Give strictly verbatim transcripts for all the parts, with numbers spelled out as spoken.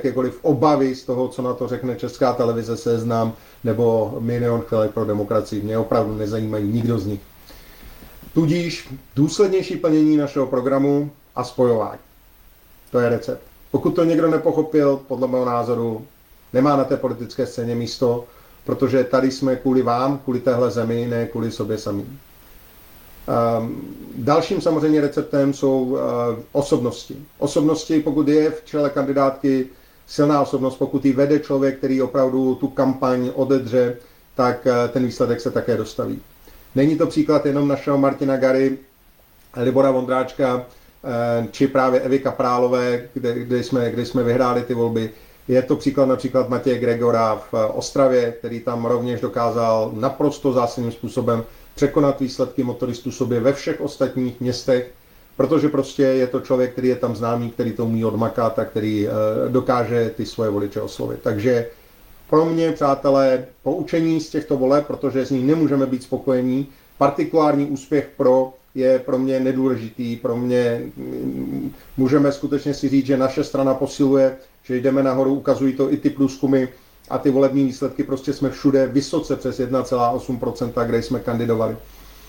jakékoliv obavy z toho, co na to řekne Česká televize, Seznam nebo Milion chvilek pro demokracii. Mě opravdu nezajímají nikdo z nich. Tudíž důslednější plnění našeho programu a spojování. To je recept. Pokud to někdo nepochopil, podle mého názoru, nemá na té politické scéně místo, protože tady jsme kvůli vám, kvůli téhle zemi, ne kvůli sobě samým. Um, dalším samozřejmě receptem jsou uh, osobnosti. Osobnosti, pokud je v čele kandidátky silná osobnost, pokud ji vede člověk, který opravdu tu kampaň odedře, tak uh, ten výsledek se také dostaví. Není to příklad jenom našeho Martina Gary, Libora Vondráčka, uh, či právě Evy Kaprálové, kde, kde, jsme, kde jsme vyhráli ty volby. Je to příklad například Matěje Gregora v Ostravě, který tam rovněž dokázal naprosto zásadním způsobem překonat výsledky motoristů sobě ve všech ostatních městech, protože prostě je to člověk, který je tam známý, který to umí odmakat a který e, dokáže ty svoje voliče oslovit. Takže pro mě, přátelé, poučení z těchto voleb, protože z nich nemůžeme být spokojení, partikulární úspěch pro je pro mě nedůležitý, pro mě můžeme skutečně si říct, že naše strana posiluje, že jdeme nahoru, ukazují to i ty průzkumy a ty volební výsledky, prostě jsme všude vysoce přes jedna celá osm procenta, kde jsme kandidovali.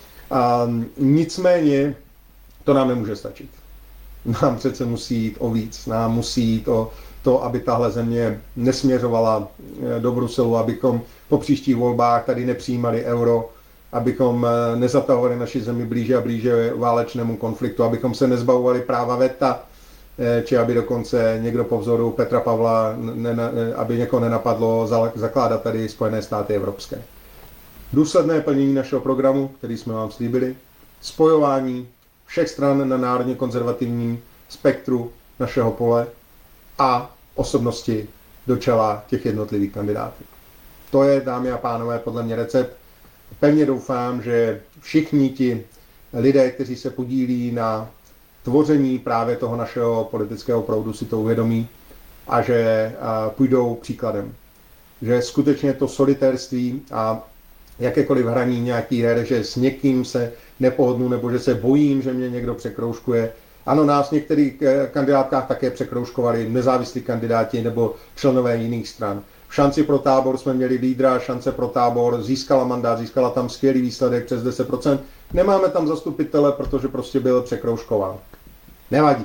A nicméně to nám nemůže stačit. Nám přece musí jít o víc, nám musí jít o to, aby tahle země nesměřovala do Bruselu, abychom po příštích volbách tady nepřijímali euro, abychom nezatahovali naši zemi blíže a blíže válečnému konfliktu, abychom se nezbavovali práva veta, či aby dokonce někdo po vzoru Petra Pavla, ne, ne, aby někoho nenapadlo zakládat tady Spojené státy evropské. Důsledné plnění našeho programu, který jsme vám slíbili, spojování všech stran na národně konzervativním spektru našeho pole a osobnosti do čela těch jednotlivých kandidátů. To je, dámy a pánové, podle mě recept. Pevně doufám, že všichni ti lidé, kteří se podílí na tvoření právě toho našeho politického proudu, si to uvědomí a že půjdou příkladem. Že skutečně to solitérství a jakékoliv hraní nějaký her, že s někým se nepohodnu nebo že se bojím, že mě někdo překroužkuje. Ano, nás v některých kandidátkách také překroužkovali nezávislí kandidáti nebo členové jiných stran. V šanci pro Tábor jsme měli lídra, šance pro Tábor, získala mandát, získala tam skvělý výsledek přes deset procent. Nemáme tam zastupitele, protože prostě byl překroužkován. Nevadí.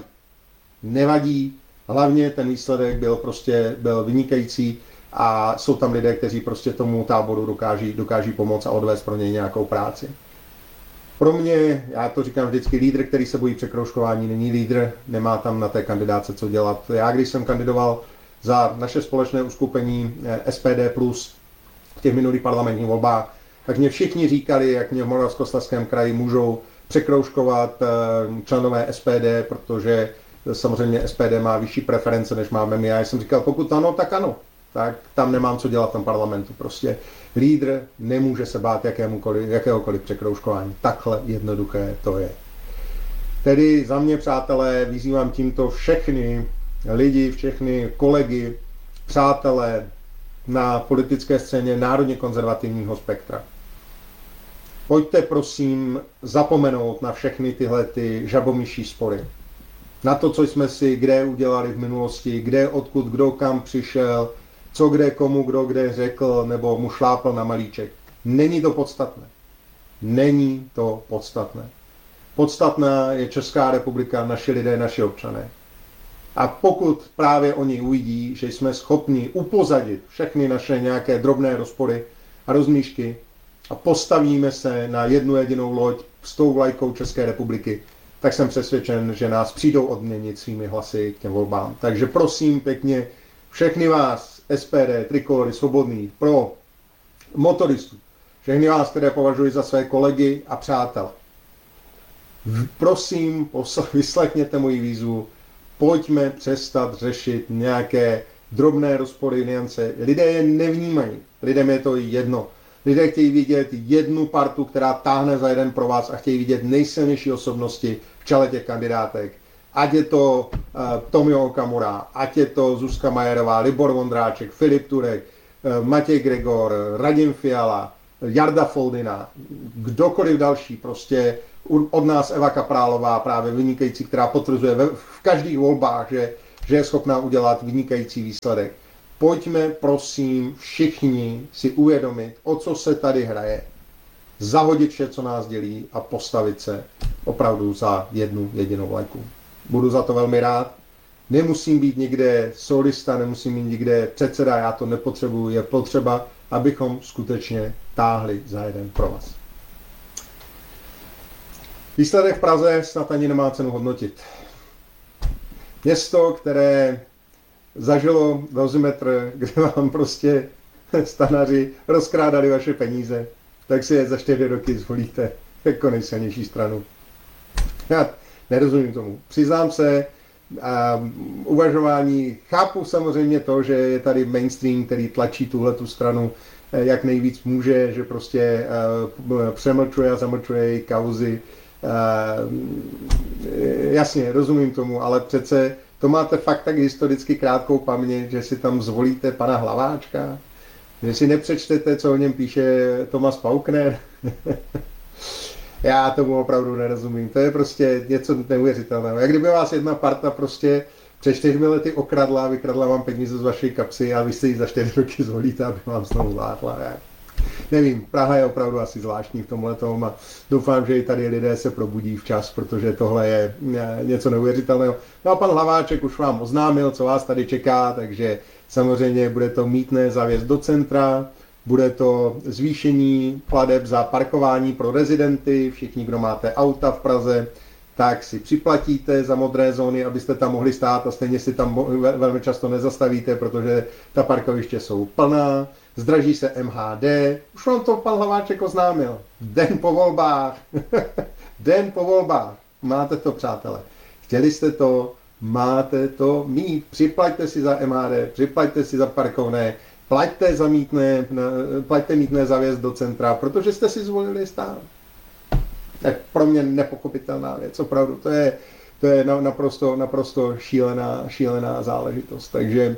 Nevadí. Hlavně ten výsledek byl prostě byl vynikající a jsou tam lidé, kteří prostě tomu Táboru dokáží, dokáží pomoct a odvést pro něj nějakou práci. Pro mě, já to říkám vždycky, lídr, který se bojí překroužkování, není lídr, nemá tam na té kandidáce co dělat. Já, když jsem kandidoval za naše společné uskupení S P D plus v těch minulých parlamentních volbách, tak mě všichni říkali, jak mě v Moravskoslezském kraji můžou překroužkovat členové S P D, protože samozřejmě S P D má vyšší preference, než máme my. Já jsem říkal, pokud ano, tak ano. Tak tam nemám co dělat v tom parlamentu. Prostě lídr nemůže se bát jakéhokoliv překroužkování. Takhle jednoduché to je. Tedy za mě, přátelé, vyzývám tímto všechny lidi, všechny kolegy, přátelé na politické scéně národně konzervativního spektra. Pojďte prosím zapomenout na všechny tyhle ty žabomyší spory. Na to, co jsme si kde udělali v minulosti, kde, odkud, kdo kam přišel, co kde komu, kdo kde řekl, nebo mu šlápl na malíček. Není to podstatné. Není to podstatné. Podstatná je Česká republika, naši lidé, naši občané. A pokud právě oni uvidí, že jsme schopni upozadit všechny naše nějaké drobné rozpory a rozmíšky a postavíme se na jednu jedinou loď s tou vlajkou České republiky, tak jsem přesvědčen, že nás přijdou odměnit svými hlasy k těm volbám. Takže prosím pěkně všechny vás, S P D, Trikolory, Svobodný, pro motoristů, všechny vás, které považuji za své kolegy a přátele. Prosím, vyslechněte moji výzvu, pojďme přestat řešit nějaké drobné rozpory, niance. Lidé je nevnímají, lidem je to jedno. Lidé chtějí vidět jednu partu, která táhne za jeden pro vás a chtějí vidět nejsilnější osobnosti v čele těch kandidátek. Ať je to uh, Tomio Okamura, ať je to Zuzka Majerová, Libor Vondráček, Filip Turek, uh, Matěj Gregor, Radim Fiala, Jarda Foldina, kdokoliv další, prostě od nás Eva Kaprálová, právě vynikající, která potvrzuje ve, v každých volbách, že že je schopná udělat vynikající výsledek. Pojďme, prosím, všichni si uvědomit, o co se tady hraje. Zahodit vše, co nás dělí a postavit se opravdu za jednu jedinou vlajku. Budu za to velmi rád. Nemusím být nikde solista, nemusím být nikde předseda, já to nepotřebuji. Je potřeba, abychom skutečně táhli za jeden provaz. Výsledek v Praze snad ani nemá cenu hodnotit. Město, které zažilo dozimetr, kde vám prostě stanaři rozkrádali vaše peníze, tak si je za čtyři roky zvolíte jako nejsilnější stranu. Já nerozumím tomu. Přiznám se, um, uvažování, chápu samozřejmě to, že je tady mainstream, který tlačí tuhletu stranu, jak nejvíc může, že prostě uh, přemlčuje a zamlčuje její kauzy. Uh, jasně, rozumím tomu, ale přece to máte fakt tak historicky krátkou paměť, že si tam zvolíte pana Hlaváčka, že si nepřečtete, co o něm píše Thomas Faulkner. Já tomu opravdu nerozumím. To je prostě něco neuvěřitelného. Jak kdyby vás jedna parta prostě před čtyřmi lety okradla, vykradla vám peníze z vaší kapsy a vy si ji za čtyři roky zvolíte, aby vám znovu vládla. Já nevím, Praha je opravdu asi zvláštní v tomhle tom a doufám, že i tady lidé se probudí včas, protože tohle je něco neuvěřitelného. No a pan Hlaváček už vám oznámil, co vás tady čeká, takže samozřejmě bude to mýtné závěs do centra, bude to zvýšení plateb za parkování pro rezidenty, všichni, kdo máte auta v Praze, tak si připlatíte za modré zóny, abyste tam mohli stát a stejně si tam velmi často nezastavíte, protože ta parkoviště jsou plná. Zdraží se M H D, už vám to pan Hlaváček oznámil. Den po volbách, den po volbách. Máte to, přátelé. Chtěli jste to, máte to mít. Připlaťte si za M H D, připlaťte si za parkovné, plaťte za mýtné, plaťte mýtné za vjezd do centra, protože jste si zvolili stát. Tak pro mě nepochopitelná věc, opravdu. To je, to je naprosto, naprosto šílená, šílená záležitost. Takže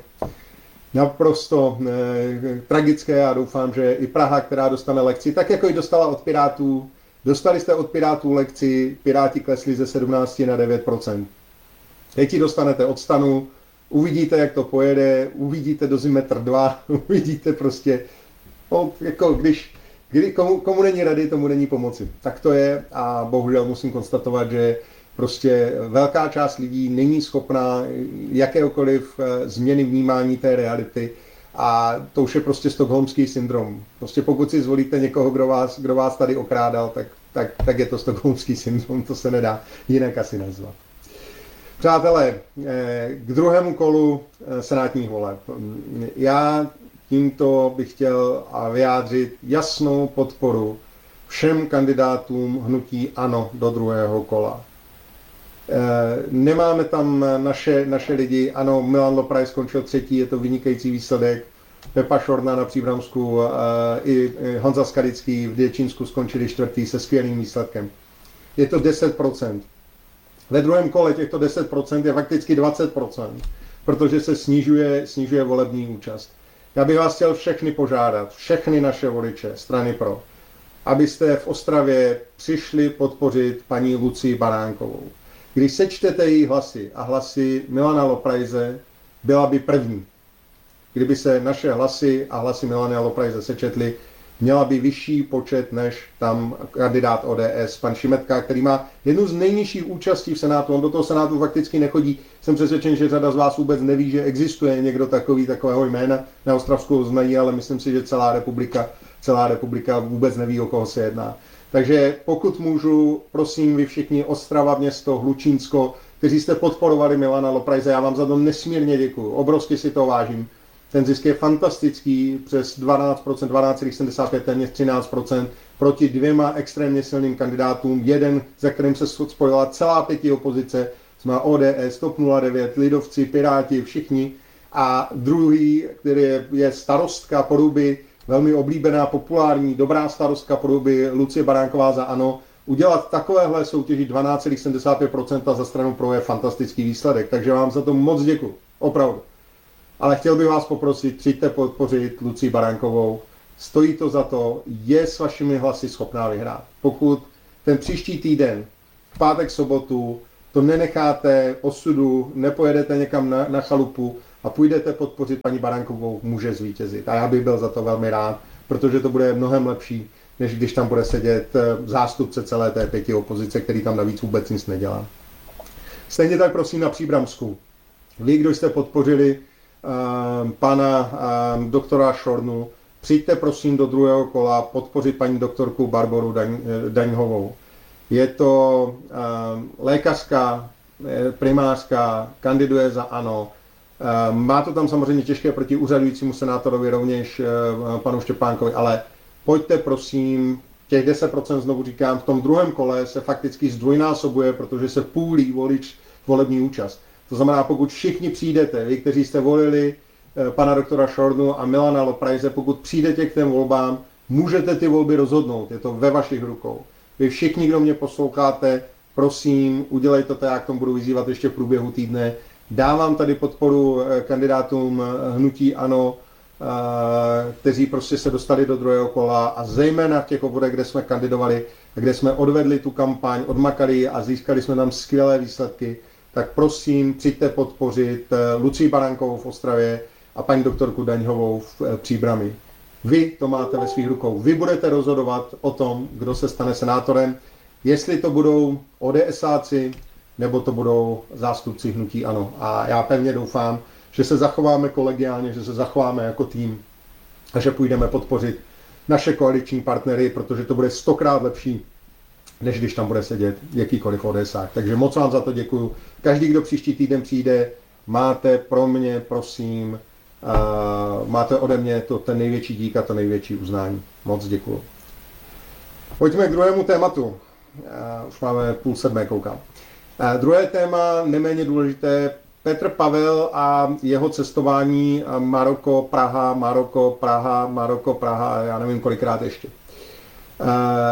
naprosto eh, tragické a doufám, že i Praha, která dostane lekci, tak jako ji dostala od Pirátů, dostali jste od Pirátů lekci, Piráti klesli ze sedmnáct na devět procent. Teď ji dostanete od Stanu, uvidíte, jak to pojede, uvidíte dozimetr dva, uvidíte prostě, no, jako když, kdy, komu, komu není rady, tomu není pomoci. Tak to je a bohužel musím konstatovat, že prostě velká část lidí není schopná jakéhokoliv změny vnímání té reality a to už je prostě stockholmský syndrom. Prostě pokud si zvolíte někoho, kdo vás, kdo vás tady okrádal, tak, tak, tak je to stockholmský syndrom, to se nedá jinak asi nazvat. Přátelé, k druhému kolu senátních voleb. Já tímto bych chtěl vyjádřit jasnou podporu všem kandidátům hnutí ANO do druhého kola. Nemáme tam naše, naše lidi, ano, Milan Lopraj skončil třetí, je to vynikající výsledek, Pepa Šorna na Příbramsku i Honza Skalický v Děčínsku skončili čtvrtý se skvělým výsledkem. Je to deset procent. Ve druhém kole těchto deset procent je fakticky dvacet procent, protože se snižuje, snižuje volební účast. Já bych vás chtěl všechny požádat, všechny naše voliče, strany pro, abyste v Ostravě přišli podpořit paní Lucii Baránkovou. Když sečtete její hlasy a hlasy Milana Loprajze, byla by první. Kdyby se naše hlasy a hlasy Milana Loprajze sečetly, měla by vyšší počet než tam kandidát O D S, pan Šimetka, který má jednu z nejnižších účastí v Senátu. On do toho Senátu fakticky nechodí. Jsem přesvědčen, že řada z vás vůbec neví, že existuje někdo takový, takového jména. Na Ostravsku ho znají, ale myslím si, že celá republika, celá republika vůbec neví, o koho se jedná. Takže pokud můžu, prosím vy všichni, Ostrava, město, Hlučínsko, kteří jste podporovali Milana Loprajze, já vám za to nesmírně děkuju, obrovsky si to vážím. Ten zisk je fantastický, přes dvanáct procent, dvanáct celá sedmdesát pět, téměř třináct procent, proti dvěma extrémně silným kandidátům, jeden, za kterým se spojila celá pěti opozice, jsme O D S, TOP nula devět, Lidovci, Piráti, všichni, a druhý, který je, je starostka Poruby, velmi oblíbená, populární, dobrá starostka Poruby, Lucie Baránková za ANO. Udělat takovéhle soutěži dvanáct celá sedmdesát pět procent za stranu pro je fantastický výsledek, takže vám za to moc děkuji, opravdu. Ale chtěl bych vás poprosit, přijďte podpořit Lucii Baránkovou, stojí to za to, je s vašimi hlasy schopná vyhrát. Pokud ten příští týden, v pátek, sobotu, to nenecháte osudu, nepojedete někam na, na chalupu a půjdete podpořit paní Baránkovou, může zvítězit. A já bych byl za to velmi rád, protože to bude mnohem lepší, než když tam bude sedět zástupce celé té pěti opozice, který tam navíc vůbec nic nedělá. Stejně tak prosím na Příbramsku. Vy, kdo jste podpořili uh, pana uh, doktora Šornu, přijďte prosím do druhého kola podpořit paní doktorku Barboru Daň, Daňhovou. Je to uh, lékařka, primářka, kandiduje za ANO. Uh, má to tam samozřejmě těžké proti úřadujícímu senátorovi, rovněž uh, panu Štěpánkovi, ale pojďte prosím, těch deset procent znovu říkám, v tom druhém kole se fakticky zdvojnásobuje, protože se půlí volič volební účast. To znamená, pokud všichni přijdete, vy, kteří jste volili uh, pana doktora Šornu a Milana Loprajze, pokud přijdete k těm volbám, můžete ty volby rozhodnout, je to ve vašich rukou. Vy všichni, kdo mě posloucháte, prosím, udělejte to, já k tomu budu vyzývat ještě v průběhu týdne. Dávám tady podporu kandidátům hnutí ANO, kteří prostě se dostali do druhého kola a zejména v těch obvodech, kde jsme kandidovali, kde jsme odvedli tu kampaň, odmakali a získali jsme tam skvělé výsledky, tak prosím, přijďte podpořit Lucii Baránkovou v Ostravě a paní doktorku Daňhovou v Příbrami. Vy to máte ve svých rukou. Vy budete rozhodovat o tom, kdo se stane senátorem, jestli to budou ODSáci, nebo to budou zástupci hnutí ANO. A já pevně doufám, že se zachováme kolegiálně, že se zachováme jako tým a že půjdeme podpořit naše koaliční partnery, protože to bude stokrát lepší, než když tam bude sedět jakýkoliv ODSák. Takže moc vám za to děkuju. Každý, kdo příští týden přijde, máte pro mě, prosím, Uh, máte ode mě to, ten největší dík a to největší uznání. Moc děkuju. Pojďme k druhému tématu. Uh, už máme půl sedmé, koukám. Uh, druhé téma, neméně důležité, Petr Pavel a jeho cestování Maroko, Praha, Maroko, Praha, Maroko, Praha, já nevím kolikrát ještě. Uh,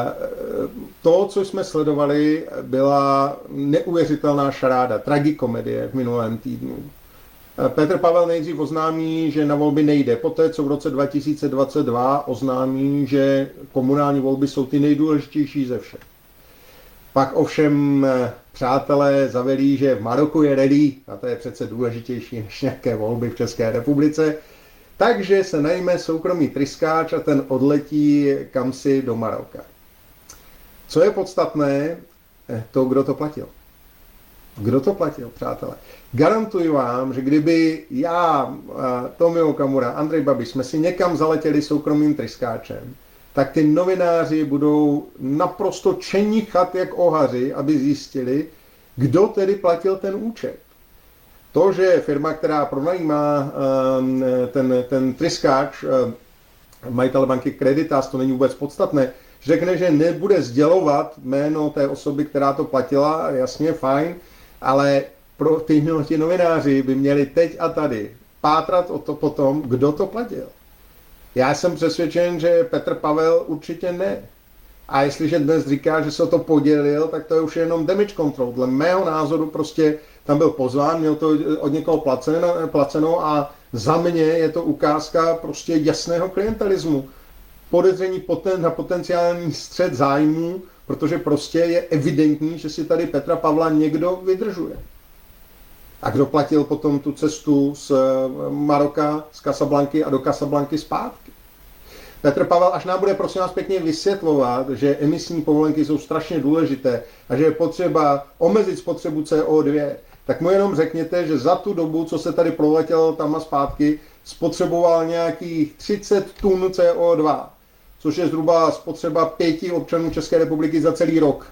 to, co jsme sledovali, byla neuvěřitelná šaráda, tragikomedie v minulém týdnu. Petr Pavel nejdřív oznámí, že na volby nejde. Poté, co v roce dva tisíce dvacet dva oznámí, že komunální volby jsou ty nejdůležitější ze všech. Pak ovšem přátelé zavelí, že v Maroku je ready, a to je přece důležitější než nějaké volby v České republice, takže se najme soukromý tryskáč a ten odletí kamsi do Maroka. Co je podstatné, to, kdo to platil. Kdo to platil, přátelé? Garantuji vám, že kdyby já, Tomio Okamura, Andrej Babiš jsme si někam zaletěli soukromým tryskáčem, tak ty novináři budou naprosto čenichat jak ohaři, aby zjistili, kdo tedy platil ten účet. To, že firma, která pronajímá ten, ten tryskáč, majitel banky Creditas, to není vůbec podstatné, řekne, že nebude sdělovat jméno té osoby, která to platila, jasně, fajn, ale pro ty, ty novináři by měli teď a tady pátrat o to potom, kdo to platil. Já jsem přesvědčen, že Petr Pavel určitě ne. A jestliže dnes říká, že se o to podělil, tak to je už jenom damage control. Dle mého názoru prostě tam byl pozván, měl to od někoho placeno, placeno a za mě je to ukázka prostě jasného klientelismu. Podezření poten, na potenciální střet zájmů, protože prostě je evidentní, že si tady Petra Pavla někdo vydržuje. A kdo platil potom tu cestu z Maroka, z Casablanky a do Casablanky zpátky? Petr Pavel, až nám bude prosím vás pěkně vysvětlovat, že emisní povolenky jsou strašně důležité a že je potřeba omezit spotřebu C O dva, tak mu jenom řekněte, že za tu dobu, co se tady proletěl tam a zpátky, spotřeboval nějakých třicet tun C O dva, což je zhruba spotřeba pěti občanů České republiky za celý rok.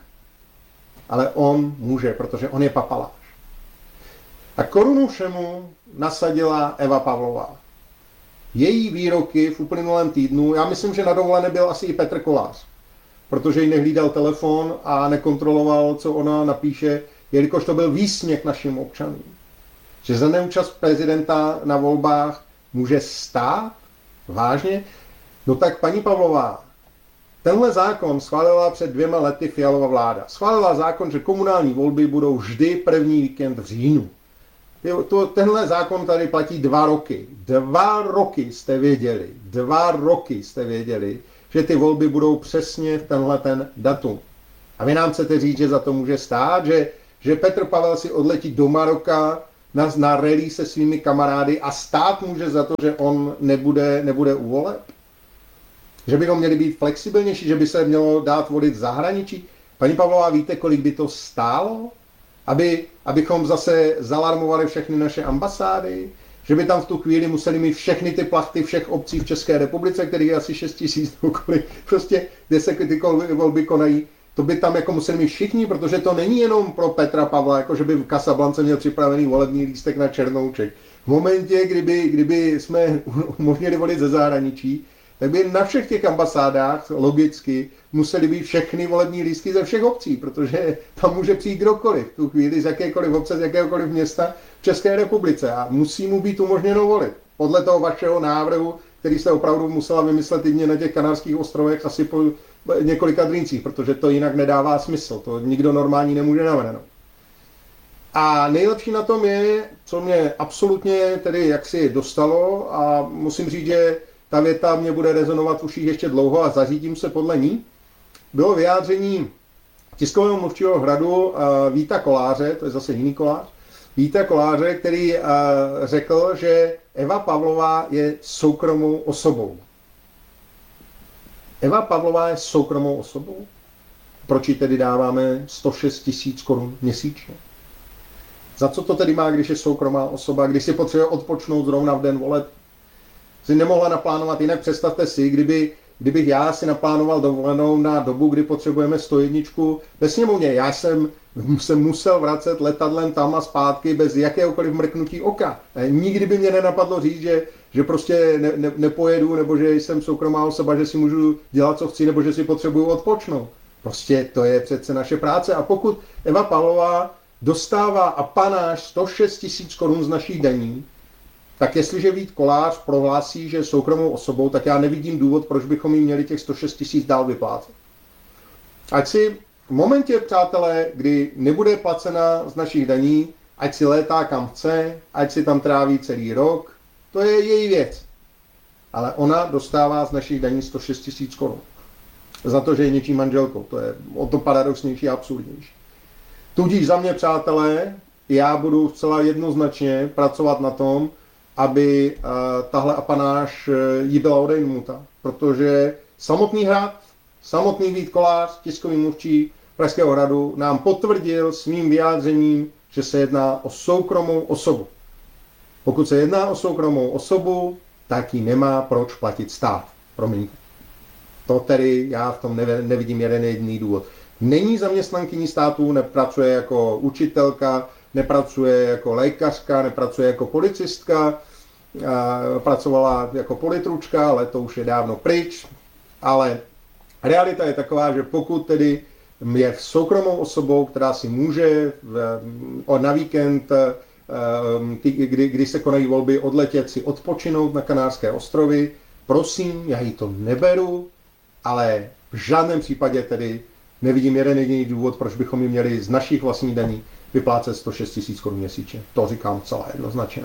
Ale on může, protože on je papaláš. A korunu všemu nasadila Eva Pavlová. Její výroky v uplynulém týdnu, já myslím, že na dovolené byl asi i Petr Kolář, protože jí nehlídal telefon a nekontroloval, co ona napíše, jelikož to byl výsměch našim občanům. Že za neúčast prezidenta na volbách může stát? Vážně? No tak paní Pavlová, tenhle zákon schválila před dvěma lety Fialova vláda. Schválila zákon, že komunální volby budou vždy první víkend v říjnu. To, tenhle zákon tady platí dva roky. Dva roky jste věděli, dva roky jste věděli, že ty volby budou přesně v tenhle ten datum. A vy nám chcete říct, že za to může stát, že že Petr Pavel si odletí do Maroka na, na rally se svými kamarády a stát může za to, že on nebude, nebude u voleb? Že bychom měli být flexibilnější, že by se mělo dát volit v zahraničí? Paní Pavlová, víte, kolik by to stálo? Aby, abychom zase zalarmovali všechny naše ambasády? Že by tam v tu chvíli museli mít všechny ty plachty všech obcí v České republice, kterých je asi šest tisíc, prostě, kde se ty volby konají. To by tam jako museli mít všichni, protože to není jenom pro Petra Pavla, jako že by v Casablance měl připravený volební lístek na černouček. V momentě, kdyby, kdyby jsme umožnili volit ze zahraničí, tak by na všech těch ambasádách logicky museli být všechny volební lístky ze všech obcí, protože tam může přijít kdokoliv v tu chvíli z jakékoliv obce, z jakéhokoliv města v České republice a musí mu být umožněno volit. Podle toho vašeho návrhu, který jste opravdu musela vymyslet i na těch Kanárských ostrovech asi po několika drincích, protože to jinak nedává smysl, to nikdo normální nemůže navrhnout. A nejlepší na tom je, co mě absolutně tedy jaksi dostalo a musím říct, že ta věta mě bude rezonovat v uších ještě dlouho a zařídím se podle ní, bylo vyjádření tiskového mluvčího Hradu Víta Koláře, to je zase jiný Kolář, Víta Koláře, který řekl, že Eva Pavlová je soukromou osobou. Eva Pavlová je soukromou osobou? Proč jí tedy dáváme sto šest tisíc korun měsíčně? Za co to tedy má, když je soukromá osoba, když si potřebuje odpočnout zrovna v den voleb? Si nemohla naplánovat jinak. Představte si, kdyby, kdybych já si naplánoval dovolenou na dobu, kdy potřebujeme sto jedna ve sněmovně. Já jsem se musel vracet letadlem tam a zpátky bez jakéhokoliv mrknutí oka. Nikdy by mě nenapadlo říct, že, že prostě ne, ne, nepojedu, nebo že jsem soukromá osoba, že si můžu dělat, co chci, nebo že si potřebuju odpočnout. Prostě to je přece naše práce. A pokud Eva Pavlová dostává apanáž sto šest tisíc korun z našich daní, tak jestliže Vít Kolář prohlásí, že je soukromou osobou, tak já nevidím důvod, proč bychom jí měli těch sto šest tisíc dál vyplácet. Ať si v momentě, přátelé, kdy nebude placena z našich daní, ať si létá kam chce, ať si tam tráví celý rok, to je její věc. Ale ona dostává z našich daní sto šest tisíc korun. Za to, že je něčí manželkou. To je o to paradoxnější a absurdnější. Tudíž za mě, přátelé, já budu zcela jednoznačně pracovat na tom, aby uh, tahle apanáž uh, jí byla odejmuta. Protože samotný Hrad, samotný Vít Kolář, tiskový mluvčí Pražského hradu, nám potvrdil svým vyjádřením, že se jedná o soukromou osobu. Pokud se jedná o soukromou osobu, tak ji nemá proč platit stát. Promiňte. To tedy já v tom nevidím jeden jediný důvod. Není zaměstnankyní státu, nepracuje jako učitelka, nepracuje jako lékařka, nepracuje jako policistka, pracovala jako politručka, ale to už je dávno pryč. Ale realita je taková, že pokud tedy je soukromou osobou, která si může v, na víkend, kdy, kdy se konají volby, odletět si odpočinout na Kanárské ostrovy, prosím, já jí to neberu, ale v žádném případě tedy nevidím jeden jediný důvod, proč bychom ji měli z našich vlastních daní vyplácet sto šest tisíc korun měsíčně. To říkám celé jednoznačně.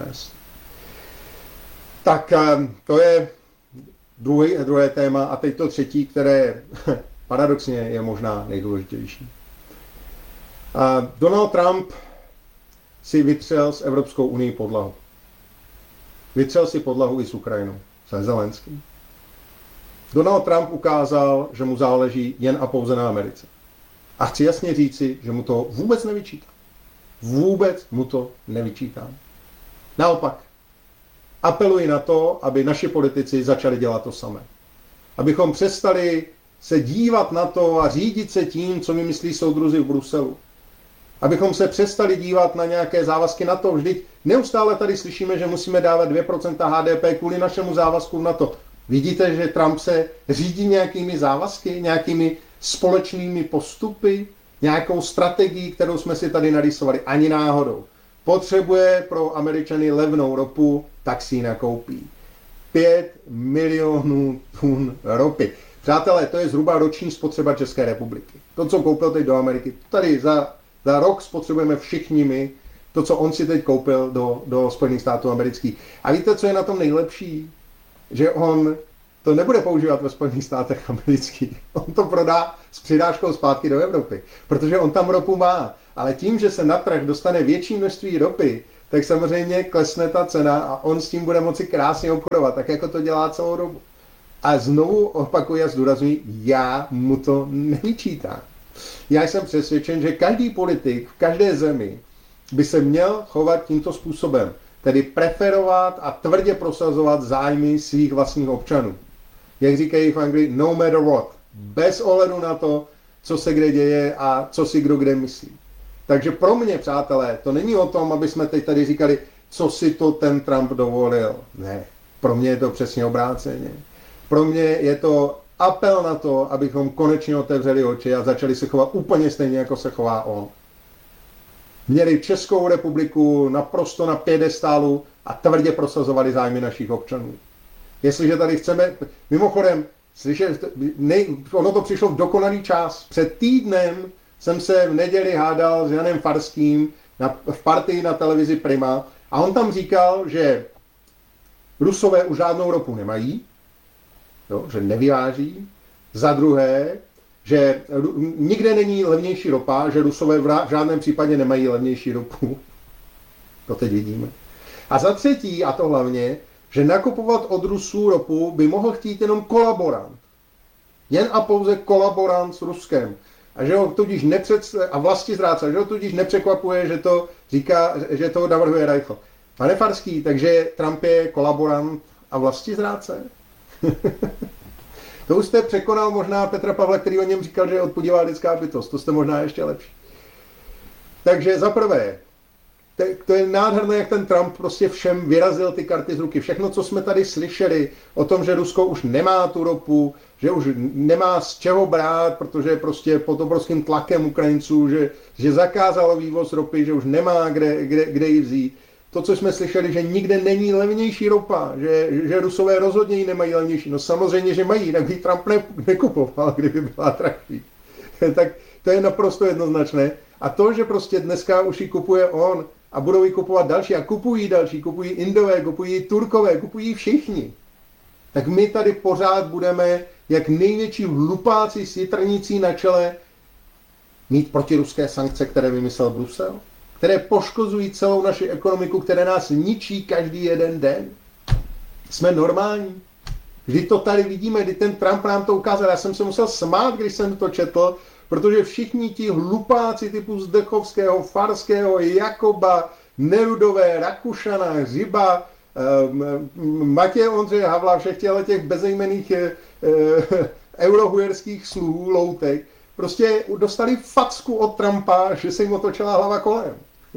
Tak to je druhý, druhé téma a teď to třetí, které paradoxně je možná nejdůležitější. Donald Trump si vytřel s Evropskou unii podlahu. Vytřel si podlahu i s Ukrajinou, se Zelenským. Donald Trump ukázal, že mu záleží jen a pouze na Americe. A chci jasně říci, že mu to vůbec nevyčítám. Vůbec mu to nevyčítám. Naopak, apeluji na to, aby naši politici začali dělat to samé. Abychom přestali se dívat na to a řídit se tím, co vymyslí soudruzi v Bruselu. Abychom se přestali dívat na nějaké závazky NATO. Vždyť neustále tady slyšíme, že musíme dávat dvě procenta H D P kvůli našemu závazku v NATO. Vidíte, že Trump se řídí nějakými závazky, nějakými společnými postupy, nějakou strategií, kterou jsme si tady narysovali. Ani náhodou. Potřebuje pro Američany levnou ropu, tak si ji nakoupí. Pět milionů tun ropy. Přátelé, to je zhruba roční spotřeba České republiky. To, co koupil teď do Ameriky, tady za, za rok spotřebujeme všichni my, to, co on si teď koupil do, do Spojených států amerických. A víte, co je na tom nejlepší? Že on to nebude používat ve Spojených státech amerických. On to prodá s přidáškou zpátky do Evropy, protože on tam ropu má. Ale tím, že se na trh dostane větší množství ropy, tak samozřejmě klesne ta cena a on s tím bude moci krásně obchodovat, tak jako to dělá celou dobu. A znovu opakuji a zdůrazňuji, já mu to nevyčítám. Já jsem přesvědčen, že každý politik v každé zemi by se měl chovat tímto způsobem, tedy preferovat a tvrdě prosazovat zájmy svých vlastních občanů. Jak říkají v Anglii, no matter what, bez ohledu na to, co se kde děje a co si kdo kde myslí. Takže pro mě, přátelé, to není o tom, aby jsme teď tady říkali, co si to ten Trump dovolil. Ne, pro mě je to přesně obráceně. Pro mě je to apel na to, abychom konečně otevřeli oči a začali se chovat úplně stejně, jako se chová on. Měli Českou republiku naprosto na piedestálu a tvrdě prosazovali zájmy našich občanů. Jestliže tady chceme, mimochodem, slyšeli, ne, ono to přišlo v dokonalý čas. Před týdnem jsem se v neděli hádal s Janem Farským na, v partii na televizi Prima a on tam říkal, že Rusové už žádnou ropu nemají, jo, že nevyváží. Za druhé, že nikde není levnější ropa, že Rusové v žádném případě nemají levnější ropu. To teď vidíme. A za třetí, a to hlavně, že nakupovat od Rusů ropu by mohl chtít jenom kolaborant. Jen a pouze kolaborant s Ruskem. A že ho tudíž nepřed, a vlastizrádce, že ho tudíž nepřekvapuje, že to říká, že to navrhuje Reichl. Pane Farský, takže Trump je kolaborant a vlastizrádce? To už jste překonal možná Petra Pavla, který o něm říkal, že je odpodivá lidská bytost. To jste možná ještě lepší. Takže za prvé, to je nádherné, jak ten Trump prostě všem vyrazil ty karty z ruky. Všechno, co jsme tady slyšeli o tom, že Rusko už nemá tu ropu, že už nemá z čeho brát, protože je prostě pod obrovským tlakem Ukrajinců, že, že zakázalo vývoz ropy, že už nemá kde, kde, kde ji vzít. To, co jsme slyšeli, že nikde není levnější ropa, že, že Rusové rozhodně ji nemají levnější. No samozřejmě, že mají, jinak by Trump ne, nekupoval, kdyby byla dražší. Tak to je naprosto jednoznačné. A to, že prostě dneska už ji kupuje on a budou ji kupovat další a kupují další, kupují Indové, kupují Turkové, kupují všichni, tak my tady pořád budeme jak největší hlupáci s jitrnicí na čele mít protiruské sankce, které vymyslel Brusel, které poškozují celou naši ekonomiku, které nás ničí každý jeden den. Jsme normální. Vždyť to tady vidíme, kdy ten Trump nám to ukázal. Já jsem se musel smát, když jsem to četl, protože všichni ti hlupáci typu Zdechovského, Farského, Jakoba, Nerudové, Rakušana, Hřiba, um, Matěje Ondřeje Havla, všech těch bezejmenných uh, eurohujerských sluhů, loutek, prostě dostali facku od Trumpa, že se jim otočila hlava kolem.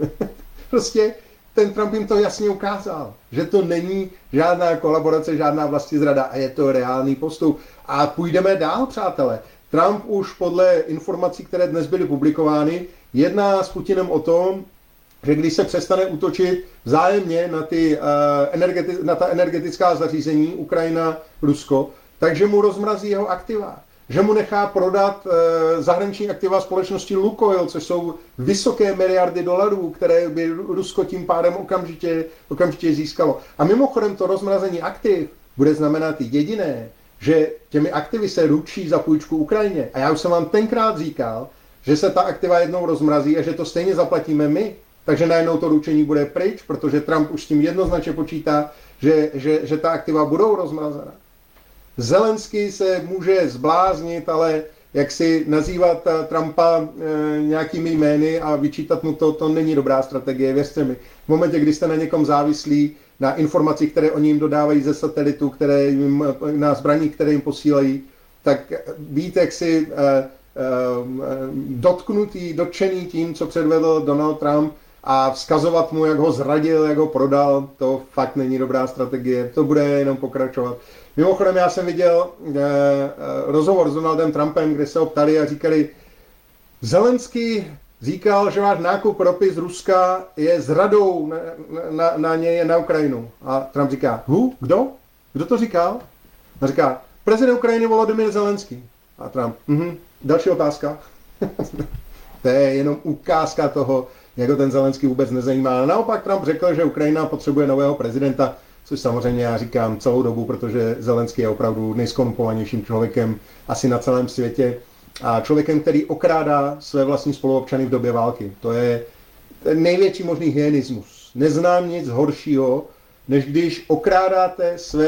Prostě ten Trump jim to jasně ukázal, že to není žádná kolaborace, žádná vlastizrada a je to reálný postup. A půjdeme dál, přátelé. Trump už podle informací, které dnes byly publikovány, jedná s Putinem o tom, že když se přestane útočit vzájemně na, ty, uh, energeti- na ta energetická zařízení Ukrajina, Rusko, takže mu rozmrazí jeho aktiva. Že mu nechá prodat uh, zahraniční aktiva společnosti Lukoil, což jsou vysoké miliardy dolarů, které by Rusko tím pádem okamžitě, okamžitě získalo. A mimochodem to rozmrazení aktiv bude znamenat jediné, že těmi aktivy se ručí za půjčku Ukrajině. A já už jsem vám tenkrát říkal, že se ta aktiva jednou rozmrazí a že to stejně zaplatíme my. Takže najednou to ručení bude pryč, protože Trump už s tím jednoznačně počítá, že, že, že ta aktiva budou rozmrazena. Zelenský se může zbláznit, ale jak si nazývat Trumpa e, nějakými jmény a vyčítat mu to, to není dobrá strategie, věřte mi. V momentě, kdy jste na někom závislí, na informacích, které oni jim dodávají ze satelitu, které jim, na zbraní, které jim posílají, tak být jaksi e, e, dotknutý, dotčený tím, co předvedl Donald Trump a vzkazovat mu, jak ho zradil, jak ho prodal, to fakt není dobrá strategie, to bude jenom pokračovat. Mimochodem, já jsem viděl eh, rozhovor s Donaldem Trumpem, kde se ho ptali a říkali, Zelenský říkal, že váš nákup ropy z Ruska je zradou na, na, na něj, na Ukrajinu. A Trump říká, hu, kdo? Kdo to říkal? A říká, prezident Ukrajiny Volodymyr Zelenský. A Trump, mhm, další otázka. To je jenom ukázka toho, jak ho ten Zelenský vůbec nezajímá. A naopak Trump řekl, že Ukrajina potřebuje nového prezidenta, což samozřejmě já říkám celou dobu, protože Zelenský je opravdu nejskorumpovanějším člověkem asi na celém světě a člověkem, který okrádá své vlastní spoluobčany v době války. To je ten největší možný hyenismus. Neznám nic horšího, než když okrádáte své